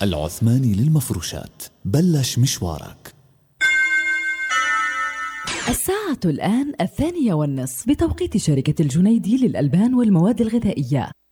العثماني للمفروشات، بلش مشوارك. الساعة الآن 2:30 بتوقيت شركة الجنيدي للألبان والمواد الغذائية.